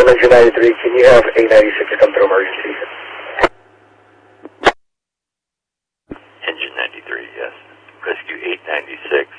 Engine 93, can you have 896 come through emergency? Engine 93, yes. Rescue 896.